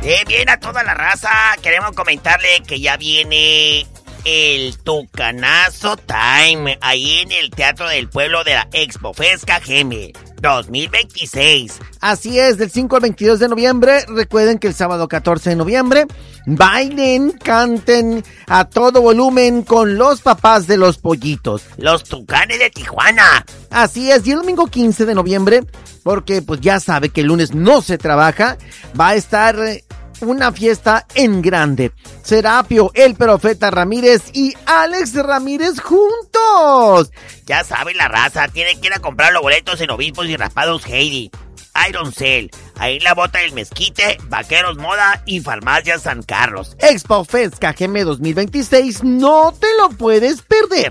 Bien a toda la raza. Queremos comentarle que ya viene el Tucanazo Time ahí en el Teatro del Pueblo de la Expofest Cajeme 2026. Así es, del 5 al 22 de noviembre. Recuerden que el sábado 14 de noviembre bailen, canten a todo volumen con los papás de los pollitos, los Tucanes de Tijuana. Así es, y el domingo 15 de noviembre, porque pues ya sabe que el lunes no se trabaja, va a estar una fiesta en grande. Serapio, el Profeta Ramírez y Alex Ramírez juntos. Ya sabe la raza, tiene que ir a comprar los boletos en Obispos y Raspados Heidi, Iron Cell, ahí la Bota del Mezquite, Vaqueros Moda y Farmacia San Carlos. Expofest Cajeme 2026, no te lo puedes perder.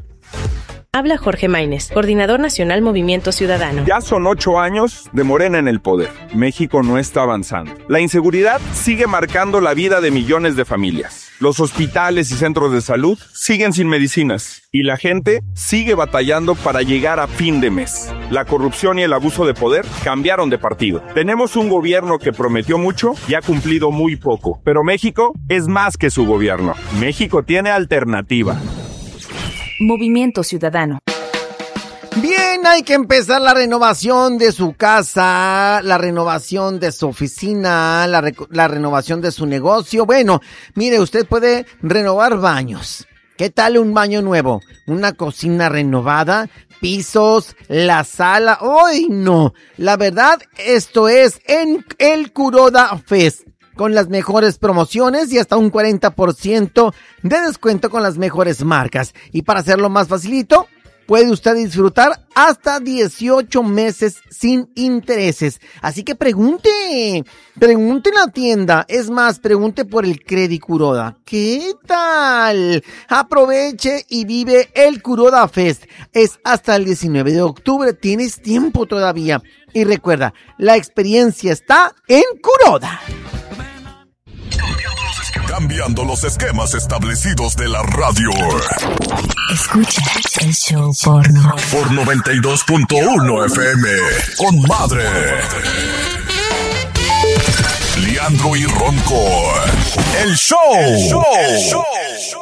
Habla Jorge Maínez, Coordinador Nacional Movimiento Ciudadano. Ya son 8 años de Morena en el poder. México no está avanzando. La inseguridad sigue marcando la vida de millones de familias. Los hospitales y centros de salud siguen sin medicinas. Y la gente sigue batallando para llegar a fin de mes. La corrupción y el abuso de poder cambiaron de partido. Tenemos un gobierno que prometió mucho y ha cumplido muy poco. Pero México es más que su gobierno. México tiene alternativa. Movimiento Ciudadano. Bien, hay que empezar la renovación de su casa, la renovación de su oficina, la renovación de su negocio. Bueno, mire, usted puede renovar baños. ¿Qué tal un baño nuevo? Una cocina renovada, pisos, la sala. ¡Ay, no! La verdad, esto es en el Kuroda Fest, con las mejores promociones y hasta un 40% de descuento con las mejores marcas. Y para hacerlo más facilito, puede usted disfrutar hasta 18 meses sin intereses. Así que pregunte en la tienda. Es más, pregunte por el Credit Kuroda. ¿Qué tal? Aproveche y vive el Kuroda Fest. Es hasta el 19 de octubre. Tienes tiempo todavía. Y recuerda, la experiencia está en Kuroda. Cambiando los esquemas establecidos de la radio. Escucha el show porno. Por 92.1 FM. Con Madre. Leandro y Ronco. El show.